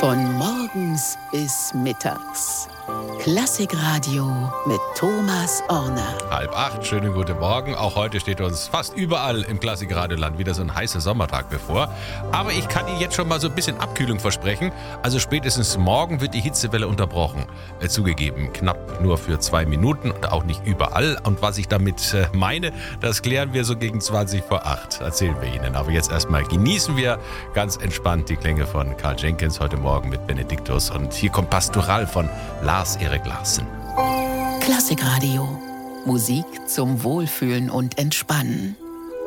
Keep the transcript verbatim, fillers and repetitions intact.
Von morgens bis mittags. Klassikradio mit Thomas Orner. Halb acht, schönen guten Morgen. Auch heute steht uns fast überall im Klassikradioland wieder so ein heißer Sommertag bevor. Aber ich kann Ihnen jetzt schon mal so ein bisschen Abkühlung versprechen. Also spätestens morgen wird die Hitzewelle unterbrochen. Äh, zugegeben, knapp nur für zwei Minuten und auch nicht überall. Und was ich damit äh, meine, das klären wir so gegen zwanzig vor acht. Erzählen wir Ihnen. Aber jetzt erstmal genießen wir ganz entspannt die Klänge von Karl Jenkins heute Morgen mit Benediktus. Und hier kommt Pastoral von Lars-Erik Larsen. Klassikradio. Musik zum Wohlfühlen und Entspannen.